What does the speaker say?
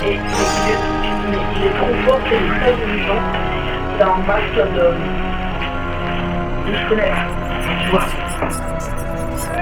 Et il est trop fort, c'est très exigeant. C'est un master de fenêtre, tu vois.